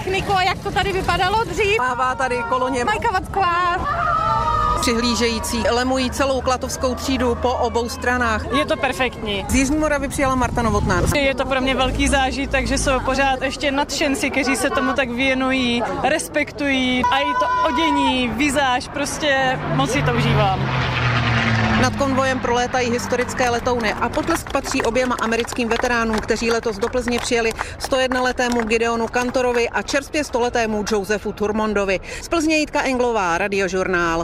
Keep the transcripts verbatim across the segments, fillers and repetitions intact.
techniku a jak to tady vypadalo dřív. Mává tady koloně Majka Vacková. Přihlížející lemují celou klatovskou třídu po obou stranách. Je to perfektní. Z Jižní Moravy přijela Marta Novotná. Je to pro mě velký zážitek, že jsou pořád ještě nadšenci, kteří se tomu tak věnují, respektují a i to odění, vizáž, prostě moc si to užívám. Nad konvojem prolétají historické letouny a potlesk patří oběma americkým veteránům, kteří letos do Plzně přijeli stojednoletému Gideonu Kantorovi a čerstvě stoletému Josefu Turmondovi. Z Plzně Jitka Englová, Radiožurnál.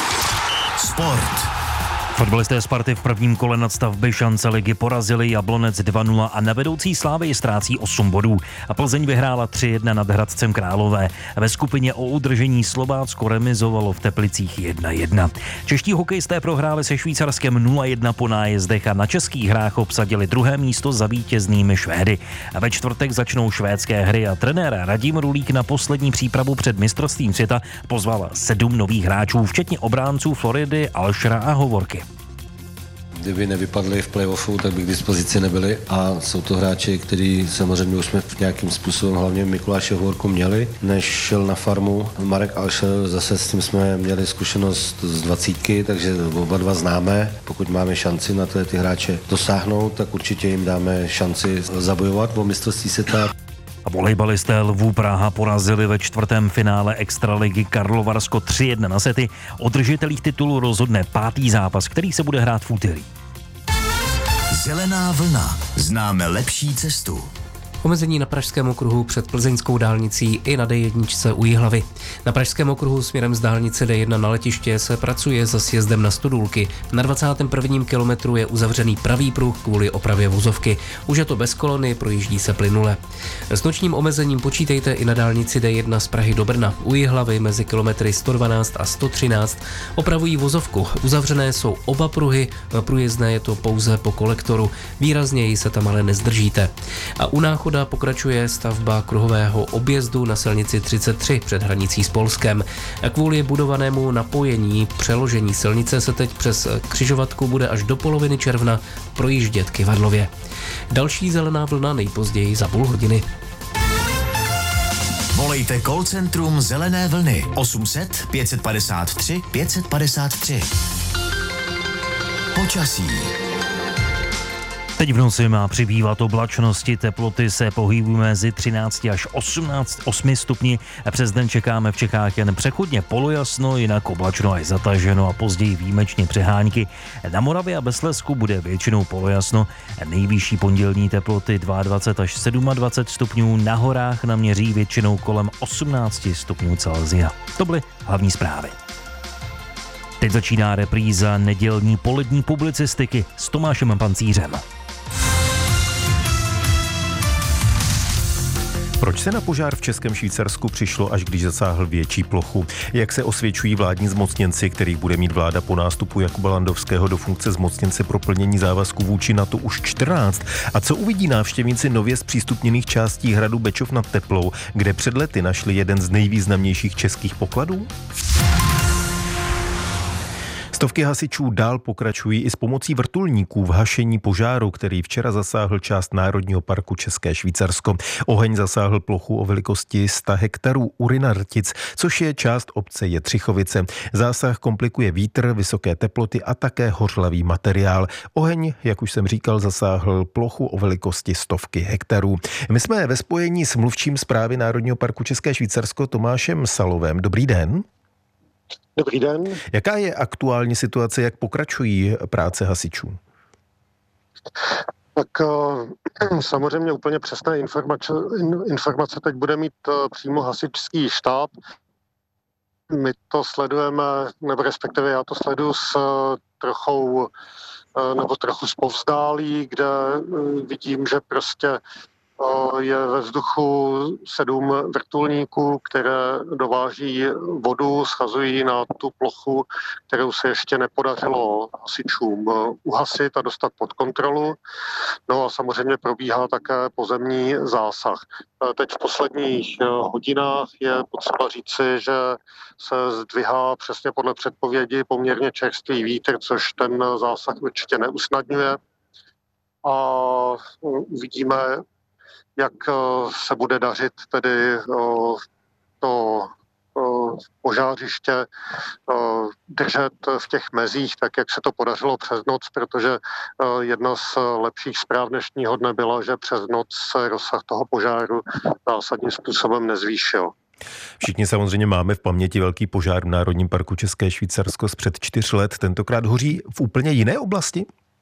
Sport. Fotbalisté Sparty v prvním kole nadstavby šance ligy porazili Jablonec dva nula a na vedoucí Slávy ztrácí osm bodů. A Plzeň vyhrála tři jedna nad Hradcem Králové. Ve skupině o udržení Slovácko remizovalo v Teplicích jedna jedna. Čeští hokejisté prohráli se Švýcarskem nula jedna po nájezdech a na českých hrách obsadili druhé místo za vítěznými Švédy. A ve čtvrtek začnou švédské hry a trenér Radim Rulík na poslední přípravu před mistrovstvím světa pozval sedm nových hráčů, včetně obránců Floridy, Alšera a Hovorky. Kdyby nevypadli v playoffu, tak by k dispozici nebyli a jsou to hráči, kteří samozřejmě už jsme v nějakým způsobem, hlavně Mikuláše Hovorku měli, než šel na farmu. Marek Alšer, zase s tím jsme měli zkušenost z dvacítky, takže oba dva známe. Pokud máme šanci na to ty hráče dosáhnout, tak určitě jim dáme šanci zabojovat o mistrovství světa. A volejbalisté Lvů Praha porazili ve čtvrtém finále extraligy Karlovarsko tři jedna na sety. O držitelích titulu rozhodne pátý zápas, který se bude hrát v úterý. Zelená vlna. Známe lepší cestu. Omezení na Pražském okruhu před plzeňskou dálnicí i na D jedna u Jihlavy. Na Pražském okruhu směrem z dálnice D jedna na letiště se pracuje za sjezdem na Studulky. Na dvacátém prvním kilometru je uzavřený pravý pruh kvůli opravě vozovky. Už je to bez kolony, projíždí se plynule. S nočním omezením počítejte i na dálnici D jedna z Prahy do Brna. U Jihlavy mezi kilometry sto dvanáct a sto třináct opravují vozovku. Uzavřené jsou oba pruhy, průjezdné je to pouze po kolektoru. Výrazněji se tam ale nezdržíte. A u Náchoda pokračuje stavba kruhového objezdu na silnici třicet tři před hranicí s Polskem. A kvůli budovanému napojení přeložení silnice se teď přes křižovatku bude až do poloviny června projíždět k Ivadlově. Další zelená vlna nejpozději za půl hodiny. Volejte call centrum Zelené vlny osm set pět padesát tři pět padesát tři. Počasí. Teď v noci má přibývat oblačnosti, teploty se pohybují mezi třináct až osmnáct stupni. Přes den čekáme v Čechách jen přechodně polojasno, jinak oblačno až zataženo a později výjimečně přehánky. Na Moravě a ve Slezsku bude většinou polojasno. Nejvyšší pondělní teploty dvacet dva až dvacet sedm stupňů, na horách naměří většinou kolem osmnáct stupňů Celsia. To byly hlavní zprávy. Teď začíná repríza nedělní polední publicistiky s Tomášem Pancířem. Proč se na požár v Českém Švýcarsku přišlo, až když zasáhl větší plochu? Jak se osvědčují vládní zmocněnci, kterých bude mít vláda po nástupu Jakuba Landovského do funkce zmocněnce pro plnění závazků vůči NATO už čtrnáct? A co uvidí návštěvníci nově zpřístupněných částí hradu Bečov nad Teplou, kde před lety našli jeden z nejvýznamnějších českých pokladů? Stovky hasičů dál pokračují i s pomocí vrtulníků v hašení požáru, který včera zasáhl část Národního parku České Švýcarsko. Oheň zasáhl plochu o velikosti sto hektarů u Rynartic, což je část obce Jetřichovice. Zásah komplikuje vítr, vysoké teploty a také hořlavý materiál. Oheň, jak už jsem říkal, zasáhl plochu o velikosti stovky hektarů. My jsme ve spojení s mluvčím správy Národního parku České Švýcarsko Tomášem Salovem. Dobrý den. Dobrý den. Jaká je aktuální situace, jak pokračují práce hasičů? Tak samozřejmě úplně přesné informace, informace teď bude mít přímo hasičský štáb. My to sledujeme, nebo respektive já to sleduju s trochou, nebo trochu zpovzdálí, kde vidím, že prostě je ve vzduchu sedm vrtulníků, které dováží vodu, schazují na tu plochu, kterou se ještě nepodařilo hasičům uhasit a dostat pod kontrolu. No a samozřejmě probíhá také pozemní zásah. Teď v posledních hodinách je potřeba říci, že se zdvihá přesně podle předpovědi poměrně čerstvý vítr, což ten zásah určitě neusnadňuje. A uvidíme, jak se bude dařit tedy to požářiště držet v těch mezích, tak jak se to podařilo přes noc, protože jedna z lepších zpráv dnešního dne byla, že přes noc se rozsah toho požáru zásadním způsobem nezvýšil. Všichni samozřejmě máme v paměti velký požár v Národním parku České Švýcarsko z před čtyř let. Tentokrát hoří v úplně jiné oblasti?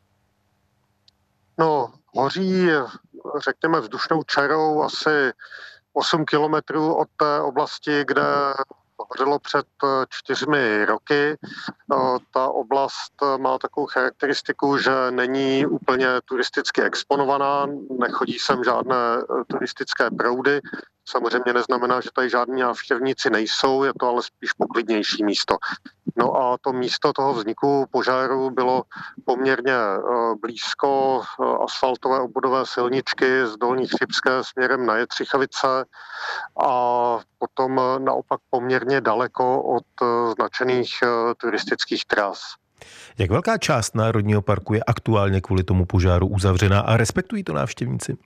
No, hoří, řekněme, vzdušnou čarou asi osm kilometrů od té oblasti, kde hořelo před čtyřmi roky. Ta oblast má takovou charakteristiku, že není úplně turisticky exponovaná, nechodí sem žádné turistické proudy. Samozřejmě neznamená, že tady žádní návštěvníci nejsou, je to ale spíš poklidnější místo. No a to místo toho vzniku požáru bylo poměrně blízko asfaltové obvodové silničky z Dolní Chřibské směrem na Jetřichovice a potom naopak poměrně daleko od značených turistických tras. Jak velká část Národního parku je aktuálně kvůli tomu požáru uzavřená a respektují to návštěvníci?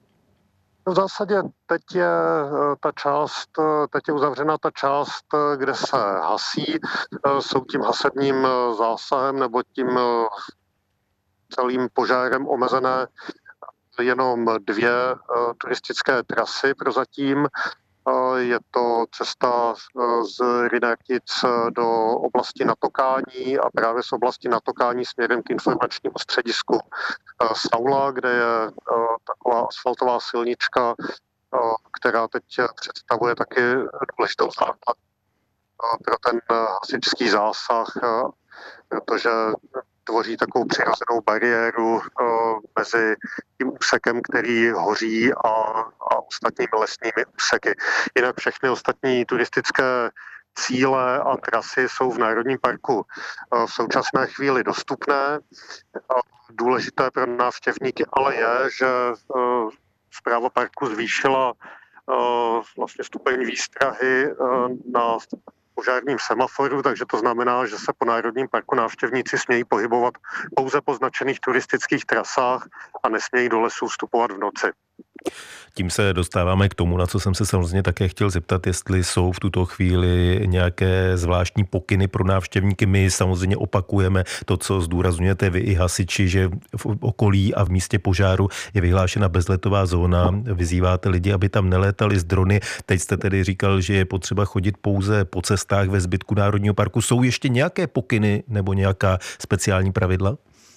V zásadě teď je ta část, teď je uzavřena ta část, kde se hasí. Jsou tím hasedním zásahem nebo tím celým požárem omezené jenom dvě turistické trasy prozatím. Je to cesta z Rynertic do oblasti Natokání a právě z oblasti Natokání směrem k informačnímu středisku Saula, kde je taková asfaltová silnička, která teď představuje taky důležitou základ pro ten hasičský zásah, protože tvoří takovou přirozenou bariéru uh, mezi tím úsekem, který hoří a, a ostatními lesními úseky. Jinak všechny ostatní turistické cíle a trasy jsou v Národním parku uh, v současné chvíli dostupné. Uh, důležité pro návštěvníky ale je, že uh, správa parku zvýšila uh, vlastně stupeň výstrahy uh, na požárním semaforu, takže to znamená, že se po Národním parku návštěvníci smějí pohybovat pouze po značených turistických trasách a nesmějí do lesů vstupovat v noci. Tím se dostáváme k tomu, na co jsem se samozřejmě také chtěl zeptat, jestli jsou v tuto chvíli nějaké zvláštní pokyny pro návštěvníky. My samozřejmě opakujeme to, co zdůrazňujete vy i hasiči, že v okolí a v místě požáru je vyhlášena bezletová zóna. Vyzýváte lidi, aby tam nelétali z drony. Teď jste tedy říkal, že je potřeba chodit pouze po cestách ve zbytku Národního parku. Jsou ještě nějaké pokyny nebo nějaká speciální pravidla?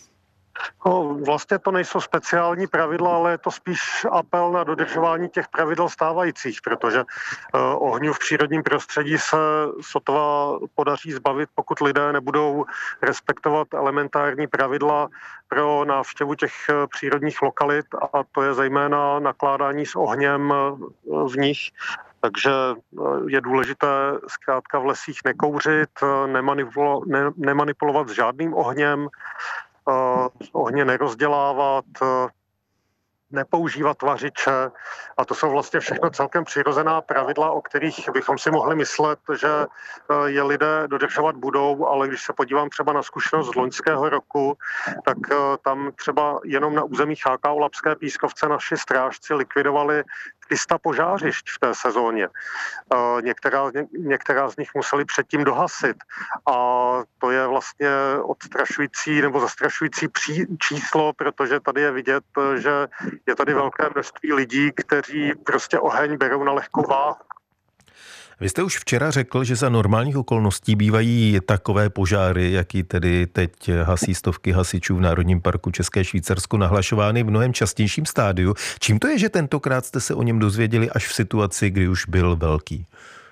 No, vlastně to nejsou speciální pravidla, ale je to spíš apel na dodržování těch pravidel stávajících, protože uh, ohňů v přírodním prostředí se sotva podaří zbavit, pokud lidé nebudou respektovat elementární pravidla pro návštěvu těch uh, přírodních lokalit, a to je zejména nakládání s ohněm uh, v nich. Takže je důležité zkrátka v lesích nekouřit, nemanipulo, ne, nemanipulovat s žádným ohněm, Uh, ohně nerozdělávat, uh, nepoužívat vařiče a to jsou vlastně všechno celkem přirozená pravidla, o kterých bychom si mohli myslet, že uh, je lidé dodržovat budou, ale když se podívám třeba na zkušenost z loňského roku, tak uh, tam třeba jenom na území H K O Labské pískovce naši strážci likvidovali tři sta požářišť v té sezóně. Některá, některá z nich museli předtím dohasit a to je vlastně odstrašující nebo zastrašující pří, číslo, protože tady je vidět, že je tady velké množství lidí, kteří prostě oheň berou na lehkou váhu. Vy jste už včera řekl, že za normálních okolností bývají takové požáry, jaký tedy teď hasí stovky hasičů v Národním parku České Švýcarsko, nahlašovány v mnohem častějším stádiu. Čím to je, že tentokrát jste se o něm dozvěděli až v situaci, kdy už byl velký?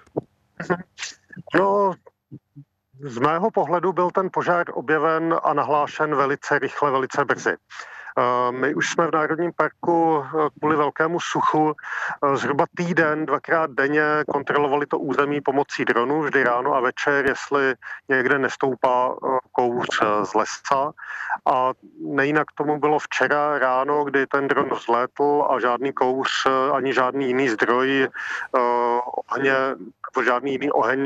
No, z mého pohledu byl ten požár objeven a nahlášen velice rychle, velice brzy. My už jsme v Národním parku kvůli velkému suchu zhruba týden, dvakrát denně kontrolovali to území pomocí dronu, vždy ráno a večer, jestli někde nestoupá kouř z lesa. A nejinak tomu bylo včera ráno, kdy ten dron vzlétl a žádný kouř ani žádný jiný zdroj ohně, nebo žádný jiný oheň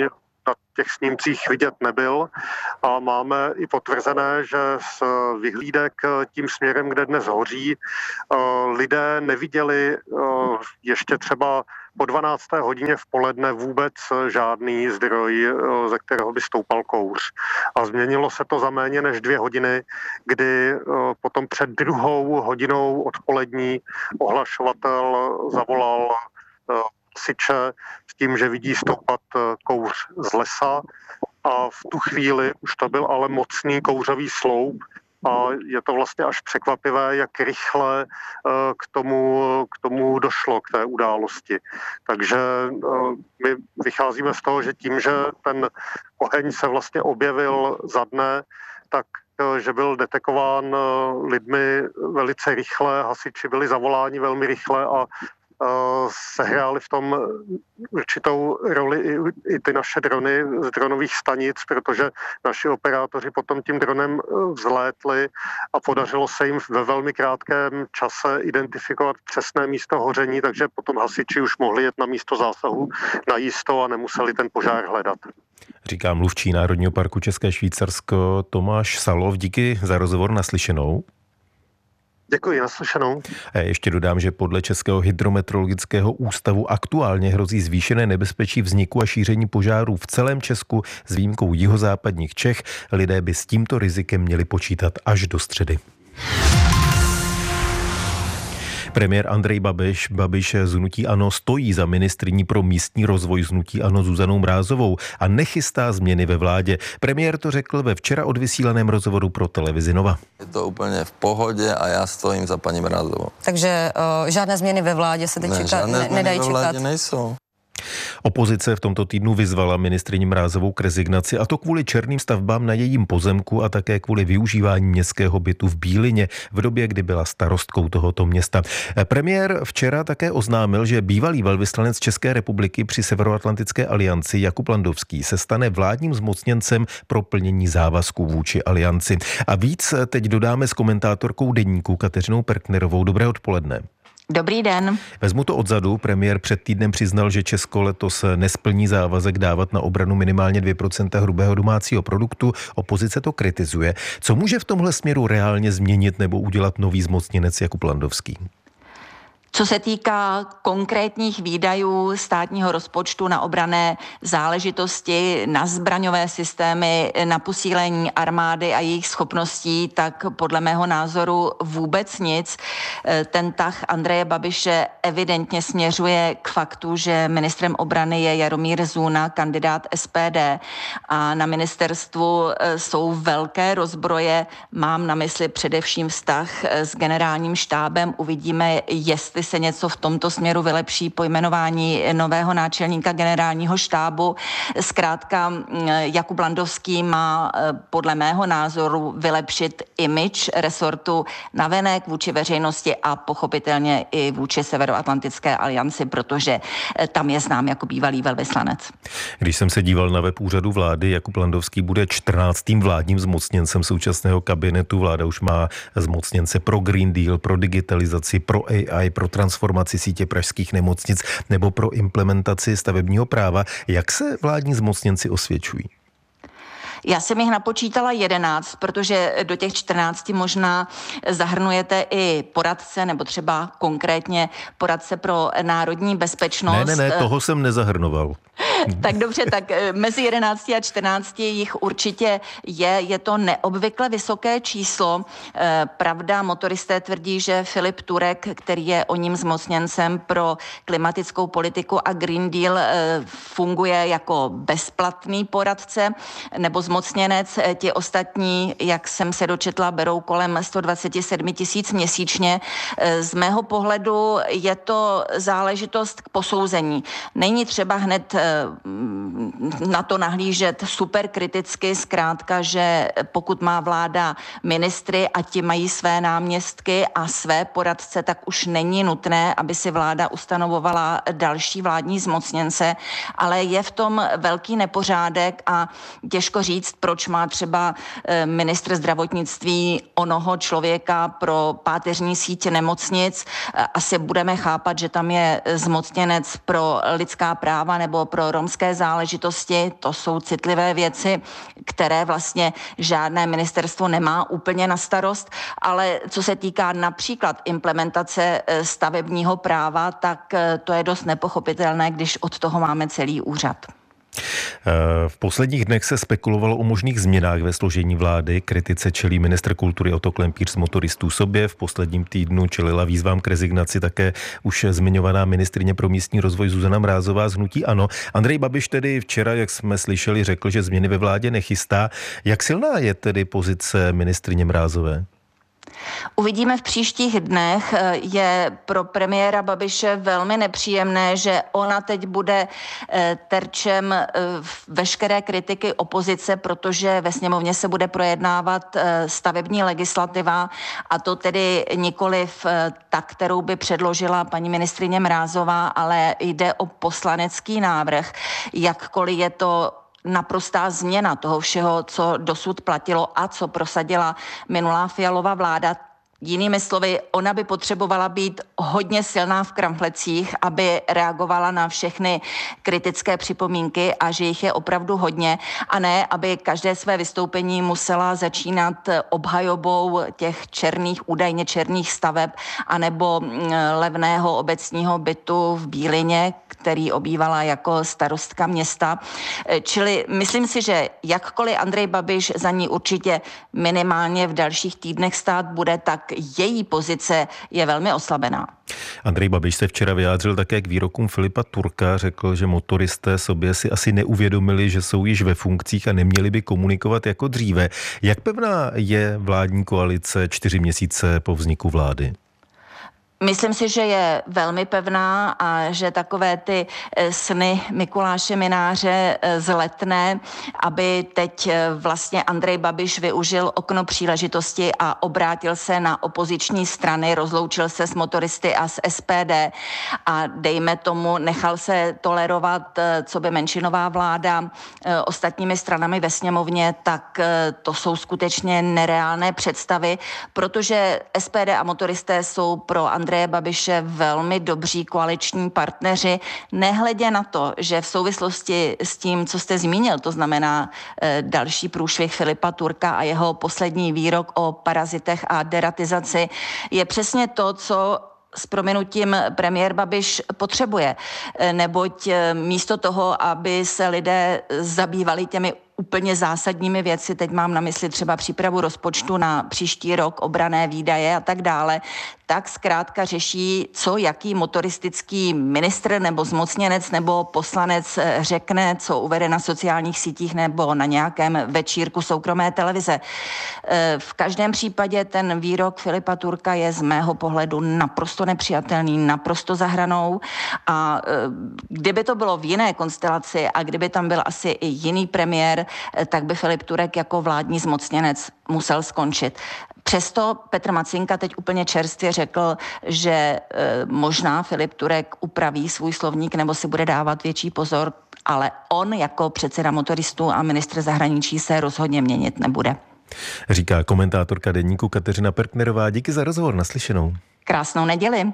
na těch snímcích vidět nebyl a máme i potvrzené, že z vyhlídek tím směrem, kde dnes hoří, lidé neviděli ještě třeba po dvanácté hodině v poledne vůbec žádný zdroj, ze kterého by stoupal kouř. A změnilo se to za méně než dvě hodiny, kdy potom před druhou hodinou odpolední ohlašovatel zavolal hasiče s tím, že vidí stoupat kouř z lesa a v tu chvíli už to byl ale mocný kouřový sloup a je to vlastně až překvapivé, jak rychle k tomu, k tomu došlo, k té události. Takže my vycházíme z toho, že tím, že ten oheň se vlastně objevil za dne, tak že byl detekován lidmi velice rychle, hasiči byli zavoláni velmi rychle a sehráli v tom určitou roli i, i ty naše drony z dronových stanic, protože naši operátoři potom tím dronem vzlétli a podařilo se jim ve velmi krátkém čase identifikovat přesné místo hoření, takže potom hasiči už mohli jet na místo zásahu najisto a nemuseli ten požár hledat. Říká mluvčí Národního parku České Švýcarsko Tomáš Salov. Díky za rozhovor, naslyšenou. Děkuji, naslyšenou. Ještě dodám, že podle Českého hydrometeorologického ústavu aktuálně hrozí zvýšené nebezpečí vzniku a šíření požárů v celém Česku s výjimkou jihozápadních Čech. Lidé by s tímto rizikem měli počítat až do středy. Premiér Andrej Babiš, Babiš z hnutí ANO stojí za ministryní pro místní rozvoj z hnutí ANO Zuzanou Mrázovou a nechystá změny ve vládě. Premiér to řekl ve včera odvysílaném rozhovoru pro televizi Nova. Je to úplně v pohodě a já stojím za paní Mrázovou. Takže uh, žádné změny ve vládě se teď ne, čeká, ne, nedají čekat. Vládě nejsou. Opozice v tomto týdnu vyzvala ministryni Mrázovou k rezignaci, a to kvůli černým stavbám na jejím pozemku a také kvůli využívání městského bytu v Bílině v době, kdy byla starostkou tohoto města. Premiér včera také oznámil, že bývalý velvyslanec České republiky při Severoatlantické alianci Jakub Landovský se stane vládním zmocněncem pro plnění závazků vůči alianci. A víc teď dodáme s komentátorkou Deníku Kateřinou Perknerovou. Dobré odpoledne. Dobrý den. Vezmu to odzadu. Premiér před týdnem přiznal, že Česko letos nesplní závazek dávat na obranu minimálně dvě procenta hrubého domácího produktu. Opozice to kritizuje. Co může v tomhle směru reálně změnit nebo udělat nový zmocněnec Jakub Landovský? Co se týká konkrétních výdajů státního rozpočtu na obranné záležitosti, na zbraňové systémy, na posílení armády a jejich schopností, tak podle mého názoru vůbec nic. Ten tah Andreje Babiše evidentně směřuje k faktu, že ministrem obrany je Jaromír Zůna, kandidát S P D, a na ministerstvu jsou velké rozbroje. Mám na mysli především vztah s generálním štábem. Uvidíme, jestli se něco v tomto směru vylepší po jmenování nového náčelníka generálního štábu. Zkrátka Jakub Landovský má podle mého názoru vylepšit image resortu navenek vůči veřejnosti a pochopitelně i vůči Severoatlantické alianci, protože tam je znám jako bývalý velvyslanec. Když jsem se díval na web úřadu vlády, Jakub Landovský bude čtrnáctým vládním zmocněncem současného kabinetu. Vláda už má zmocněnce pro Green Deal, pro digitalizaci, pro A I, pro transformaci sítě pražských nemocnic nebo pro implementaci stavebního práva. Jak se vládní zmocněnci osvědčují? Já jsem jich napočítala jedenáct, protože do těch čtrnácti možná zahrnujete i poradce, nebo třeba konkrétně poradce pro národní bezpečnost. Ne, ne, ne, toho jsem nezahrnoval. Tak dobře, tak mezi jedenácti a čtrnácti jich určitě je. Je to neobvykle vysoké číslo. Pravda, motoristé tvrdí, že Filip Turek, který je o ním zmocněncem pro klimatickou politiku a Green Deal, funguje jako bezplatný poradce nebo zmocněnec. Ti ostatní, jak jsem se dočetla, berou kolem sto dvacet sedm tisíc měsíčně. Z mého pohledu je to záležitost k posouzení. Není třeba hned na to nahlížet super kriticky, zkrátka, že pokud má vláda ministry a ti mají své náměstky a své poradce, tak už není nutné, aby si vláda ustanovovala další vládní zmocněnce, ale je v tom velký nepořádek a těžko říct, proč má třeba ministr zdravotnictví onoho člověka pro páteřní síť nemocnic. Asi budeme chápat, že tam je zmocněnec pro lidská práva nebo pro romské záležitosti. To jsou citlivé věci, které vlastně žádné ministerstvo nemá úplně na starost, ale co se týká například implementace stavebního práva, tak to je dost nepochopitelné, když od toho máme celý úřad. V posledních dnech se spekulovalo o možných změnách ve složení vlády. Kritice čelí ministr kultury Otto Klempíř z Motoristů sobě. V posledním týdnu čelila výzvám k rezignaci také už zmiňovaná ministryně pro místní rozvoj Zuzana Mrázová z hnutí ANO. Andrej Babiš tedy včera, jak jsme slyšeli, řekl, že změny ve vládě nechystá. Jak silná je tedy pozice ministryně Mrázové? Uvidíme v příštích dnech. Je pro premiéra Babiše velmi nepříjemné, že ona teď bude terčem veškeré kritiky opozice, protože ve sněmovně se bude projednávat stavební legislativa, a to tedy nikoliv ta, kterou by předložila paní ministryně Mrázová, ale jde o poslanecký návrh. Jakkoliv je to naprostá změna toho všeho, co dosud platilo a co prosadila minulá Fialova vláda. Jinými slovy, ona by potřebovala být hodně silná v kramflecích, aby reagovala na všechny kritické připomínky, a že jich je opravdu hodně, a ne, aby každé své vystoupení musela začínat obhajobou těch černých, údajně černých staveb, anebo levného obecního bytu v Bílině, který obývala jako starostka města. Čili myslím si, že jakkoliv Andrej Babiš za ní určitě minimálně v dalších týdnech stát bude, tak její pozice je velmi oslabená. Andrej Babiš se včera vyjádřil také k výrokům Filipa Turka. Řekl, že motoristé sobě si asi neuvědomili, že jsou již ve funkcích a neměli by komunikovat jako dříve. Jak pevná je vládní koalice čtyři měsíce po vzniku vlády? Myslím si, že je velmi pevná a že takové ty sny Mikuláše Mynáře z Letné, aby teď vlastně Andrej Babiš využil okno příležitosti a obrátil se na opoziční strany, rozloučil se s motoristy a s S P D a dejme tomu nechal se tolerovat, co by menšinová vláda ostatními stranami ve sněmovně, tak to jsou skutečně nereálné představy, protože S P D a motoristé jsou pro Andrej Andreje Babiše velmi dobří koaliční partneři, nehledě na to, že v souvislosti s tím, co jste zmínil, to znamená e, další průšvih Filipa Turka a jeho poslední výrok o parazitech a deratizaci, je přesně to, co s prominutím premiér Babiš potřebuje, neboť místo toho, aby se lidé zabývali těmi úplně zásadními věci, teď mám na mysli třeba přípravu rozpočtu na příští rok, obranné výdaje a tak dále, tak zkrátka řeší, co jaký motoristický ministr nebo zmocněnec nebo poslanec řekne, co uvede na sociálních sítích nebo na nějakém večírku soukromé televize. V každém případě ten výrok Filipa Turka je z mého pohledu naprosto nepřijatelný, naprosto za hranou, a kdyby to bylo v jiné konstelaci a kdyby tam byl asi i jiný premiér, tak by Filip Turek jako vládní zmocněnec musel skončit. Přesto Petr Macinka teď úplně čerstvě řekl, že e, možná Filip Turek upraví svůj slovník nebo si bude dávat větší pozor, ale on jako předseda motoristů a ministr zahraničí se rozhodně měnit nebude. Říká komentátorka deníku Kateřina Perknerová. Díky za rozhovor, naslyšenou. Krásnou neděli.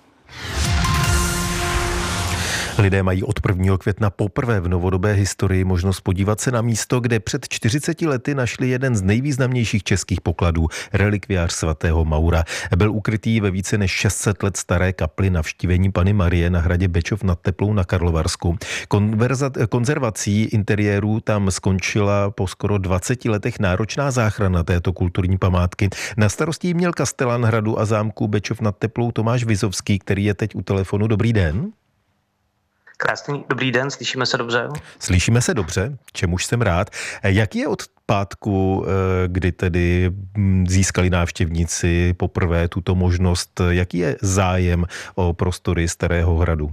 Lidé mají od prvního května poprvé v novodobé historii možnost podívat se na místo, kde před čtyřiceti lety našli jeden z nejvýznamnějších českých pokladů, relikviář svatého Maura. Byl ukrytý ve více než šest set let staré kapli Navštívení Panny Marie na hradě Bečov nad Teplou na Karlovarsku. Konverza- konzervací interiérů tam skončila po skoro dvaceti letech náročná záchrana této kulturní památky. Na starosti měl kastelán hradu a zámku Bečov nad Teplou Tomáš Vizovský, který je teď u telefonu. Dobrý den. Krásný dobrý den, slyšíme se dobře? Slyšíme se dobře, čemuž jsem rád. Jaký je od pátku, kdy tedy získali návštěvníci poprvé tuto možnost, jaký je zájem o prostory Starého hradu?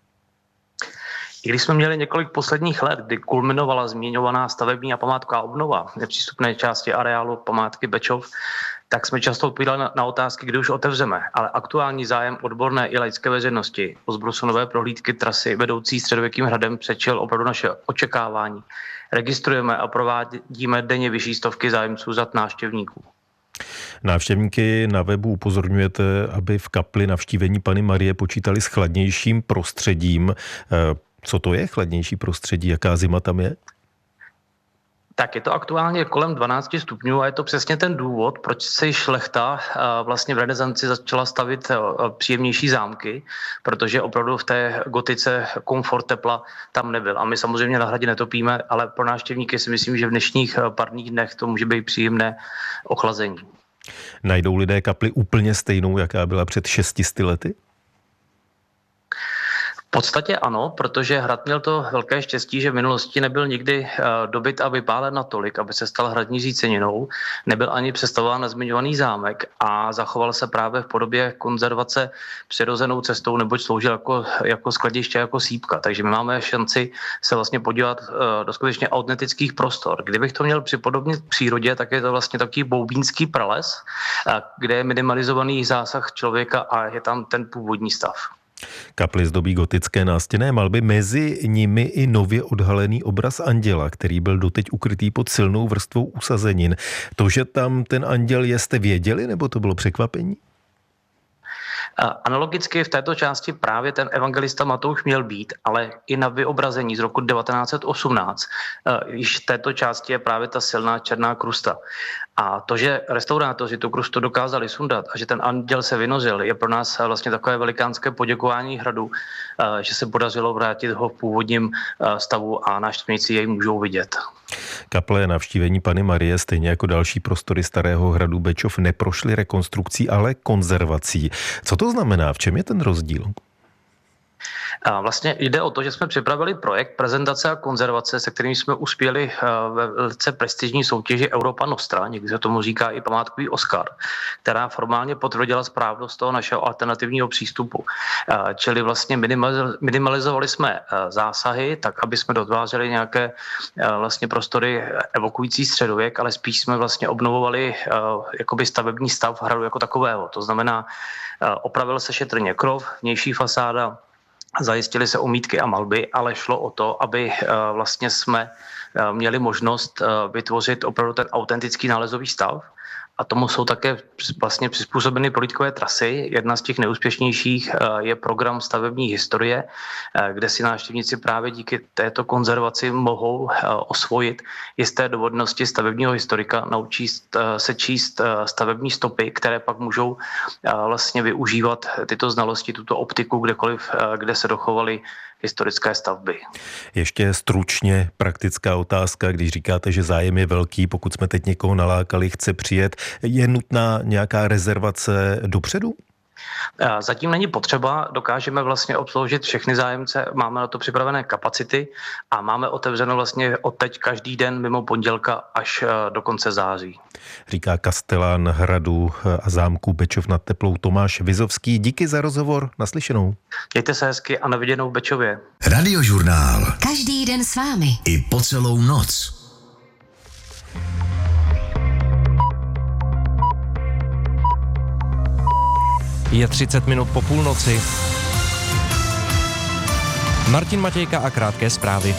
I když jsme měli několik posledních let, kdy kulminovala zmiňovaná stavební a památková obnova nepřístupné části areálu památky Bečov, tak jsme často odpovídali na, na otázky, kdy už otevřeme, ale aktuální zájem odborné i laické veřejnosti o zbrusunové prohlídky trasy vedoucí středověkým hradem přečil opravdu naše očekávání. Registrujeme a provádíme denně vyšší stovky zájemců za návštěvníků. Návštěvníky na webu upozorňujete, aby v kapli Navštívení Panny Marie počítali s chladnějším prostředím. Co to je chladnější prostředí? Jaká zima tam je? Tak je to aktuálně kolem dvanáct stupňů a je to přesně ten důvod, proč se šlechta vlastně v renesanci začala stavit příjemnější zámky, protože opravdu v té gotice komfort tepla tam nebyl. A my samozřejmě na hradě netopíme, ale pro návštěvníky si myslím, že v dnešních parních dnech to může být příjemné ochlazení. Najdou lidé kapli úplně stejnou, jaká byla před šesti sty lety? V podstatě ano, protože hrad měl to velké štěstí, že v minulosti nebyl nikdy dobyt a vypálen natolik, aby se stal hradní říceninou, nebyl ani přestavován na zmiňovaný zámek a zachoval se právě v podobě konzervace přirozenou cestou, neboť sloužil jako, jako skladiště, jako sýpka. Takže my máme šanci se vlastně podívat do skutečně autentických prostor. Kdybych to měl připodobnit k přírodě, tak je to vlastně takový boubínský prales, kde je minimalizovaný zásah člověka a je tam ten původní stav. Kapli zdobí gotické nástěnné malby, mezi nimi i nově odhalený obraz anděla, který byl doteď ukrytý pod silnou vrstvou usazenin. To, že tam ten anděl je, jste věděli, nebo to bylo překvapení? Analogicky v této části právě ten evangelista Matouš měl být, ale i na vyobrazení z roku devatenáct set osmnáct již v této části je právě ta silná černá krusta. A to, že restaurátoři tu krustu dokázali sundat a že ten anděl se vynořil, je pro nás vlastně takové velikánské poděkování hradu, že se podařilo vrátit ho v původním stavu a návštěvníci jej můžou vidět. Kaple Navštívení Panny Marie, stejně jako další prostory Starého hradu Bečov, neprošly rekonstrukcí, ale konzervací. Co to znamená? V čem je ten rozdíl? A vlastně jde o to, že jsme připravili projekt prezentace a konzervace, se kterým jsme uspěli ve velice prestižní soutěži Europa Nostra, někdy se tomu říká i památkový Oscar, která formálně potvrdila správnost toho našeho alternativního přístupu. Čili vlastně minimalizovali jsme zásahy, tak aby jsme dotvářeli nějaké vlastně prostory evokující středověk, ale spíš jsme vlastně obnovovali jakoby stavební stav hradu jako takového. To znamená, opravil se šetrně krov, vnější fasáda, zajistili se omítky a malby, ale šlo o to, aby vlastně jsme měli možnost vytvořit opravdu ten autentický nálezový stav. A tomu jsou také vlastně přizpůsobeny prohlídkové trasy. Jedna z těch neúspěšnějších je program stavební historie, kde si návštěvníci právě díky této konzervaci mohou osvojit jisté dovednosti stavebního historika, naučí se číst stavební stopy, které pak můžou vlastně využívat tyto znalosti, tuto optiku kdekoliv, kde se dochovaly historické stavby. Ještě stručně praktická otázka, když říkáte, že zájem je velký, pokud jsme teď někoho nalákali, chce přijet, je nutná nějaká rezervace dopředu? Zatím není potřeba, dokážeme vlastně obsloužit všechny zájemce, máme na to připravené kapacity a máme otevřeno vlastně od teď každý den mimo pondělka až do konce září. Říká kastelán hradu a zámku Bečov nad Teplou Tomáš Vizovský. Díky za rozhovor, naslyšenou. Mějte se hezky a na viděnou v Bečově. Radiožurnál. Každý den s vámi. I po celou noc. Je třicet minut po půlnoci. Martin Matějka a krátké zprávy.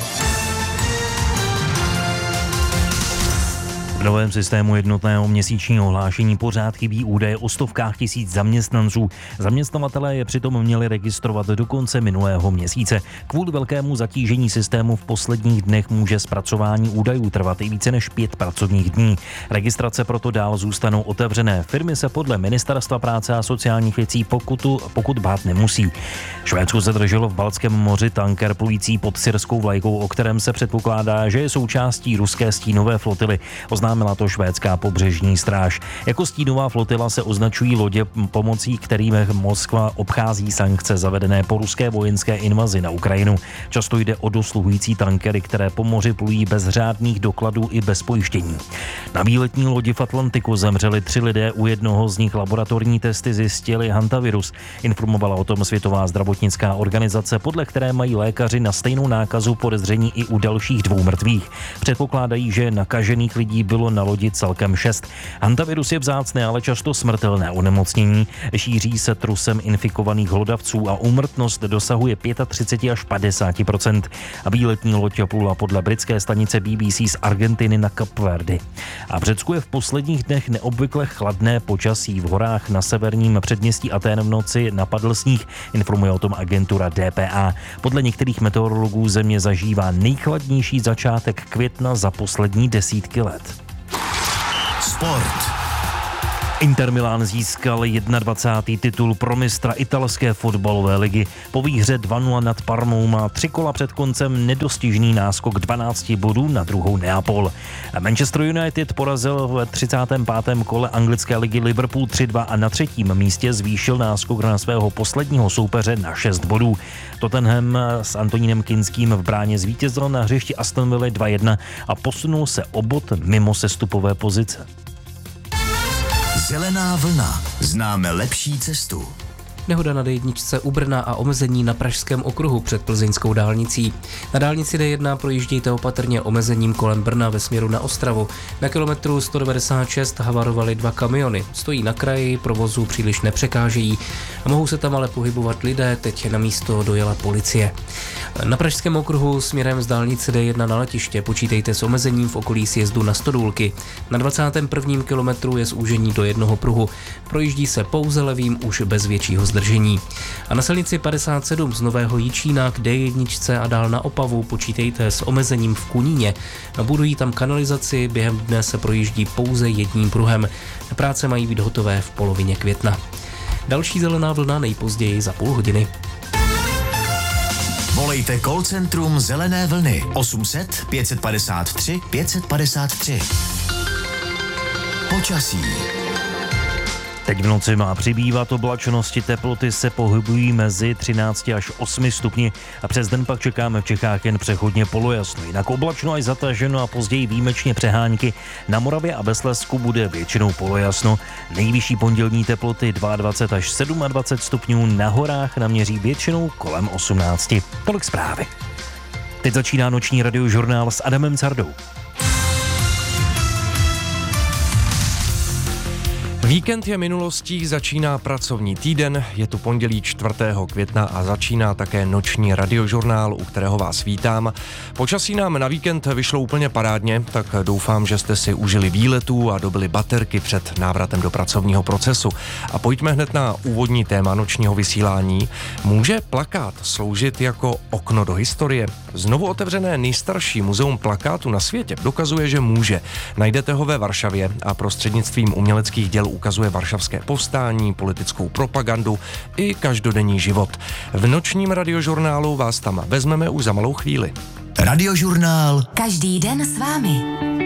V novém systému jednotného měsíčního hlášení pořád chybí údaje o stovkách tisíc zaměstnanců. Zaměstnavatelé je přitom měli registrovat do konce minulého měsíce. Kvůli velkému zatížení systému v posledních dnech může zpracování údajů trvat i více než pět pracovních dní. Registrace proto dál zůstanou otevřené. Firmy se podle Ministerstva práce a sociálních věcí pokutu, pokud bát nemusí. Švédsko zadrželo v Baltském moři tanker plující pod syrskou vlajkou, o kterém se předpokládá, že je součástí ruské stínové flotily. Oznámila to švédská pobřežní stráž. Jako stínová flotila se označují lodě, pomocí kterým Moskva obchází sankce zavedené po ruské vojenské invazi na Ukrajinu. Často jde o dosluhující tankery, které po moři plují bez řádných dokladů i bez pojištění. Na výletní lodi v Atlantiku zemřeli tři lidé, u jednoho z nich laboratorní testy zjistili hantavirus. Informovala o tom Světová zdravotnická organizace, podle které mají lékaři na stejnou nákazu podezření i u dalších dvou mrtvých. Předpokládají, že nakažených lidí bylo bylo na lodi celkem šest. Hantavirus je vzácné, ale často smrtelné onemocnění. Šíří se trusem infikovaných hlodavců a úmrtnost dosahuje třicet pět až padesát procent. A výletní loď plula podle britské stanice B B C z Argentiny na Kapverdy. A v Řecku je v posledních dnech neobvykle chladné počasí. V horách na severním předměstí Atén v noci napadl sníh, informuje o tom agentura D P A. Podle některých meteorologů země zažívá nejchladnější začátek května za poslední desítky let. Sport. Inter Milan získal dvacátý první titul pro mistra italské fotbalové ligy. Po výhře dva nula nad Parmou má tři kola před koncem nedostižný náskok dvanácti bodů na druhou Neapol. Manchester United porazil v třicátém pátém kole anglické ligy Liverpool tři dva a na třetím místě zvýšil náskok na svého posledního soupeře na šest bodů. Tottenham s Antonínem Kinským v bráně zvítězil na hřišti Aston Villa dva jedna a posunul se o bod mimo sestupové pozice. Zelená vlna. Známe lepší cestu. Nehoda na D jedna u Brna a omezení na Pražském okruhu před plzeňskou dálnicí. Na dálnici D jedna projíždějte opatrně omezením kolem Brna ve směru na Ostravu. Na kilometru sto devadesát šest havarovaly dva kamiony. Stojí na kraji, provozu příliš nepřekážejí. Mohou se tam ale pohybovat lidé, teď na místo dojela policie. Na Pražském okruhu směrem z dálnice D jedna na letiště počítejte s omezením v okolí sjezdu na Stodůlky. Na dvacátém prvním kilometru je zúžení do jednoho pruhu. Projíždí se pouze levým už bez většího zdržení. A na silnici padesát sedm z Nového Jičína k D jedna a dál na Opavu počítejte s omezením v Kuníně. Budují tam kanalizaci, během dne se projíždí pouze jedním pruhem. Práce mají být hotové v polovině května. Další zelená vlna nejpozději za půl hodiny. Volejte call centrum Zelené vlny osm set pět padesát tři pět padesát tři. Počasí. Teď v noci má přibývat oblačnosti, teploty se pohybují mezi třinácti až osmi stupni a přes den pak čekáme v Čechách jen přechodně polojasno. Jinak oblačno až zataženo a později výjimečně přehánky. Na Moravě a ve Slezsku bude většinou polojasno. Nejvyšší pondělní teploty dvacet dva až dvacet sedm stupňů, na horách naměří většinou kolem osmnácti. Tolik zprávy. Teď začíná noční radiožurnál s Adamem Cardou. Víkend je minulostí, začíná pracovní týden, je tu pondělí čtvrtého května a začíná také noční radiožurnál, u kterého vás vítám. Počasí nám na víkend vyšlo úplně parádně, tak doufám, že jste si užili výletů a dobili baterky před návratem do pracovního procesu. A pojďme hned na úvodní téma nočního vysílání. Může plakát sloužit jako okno do historie? Znovu otevřené nejstarší muzeum plakátu na světě dokazuje, že může. Najdete ho ve Varšavě a prostřednictvím uměleckých děl ukazuje varšavské povstání, politickou propagandu i každodenní život. V nočním radiožurnálu vás tam vezmeme už za malou chvíli. Radiožurnál. Každý den s vámi.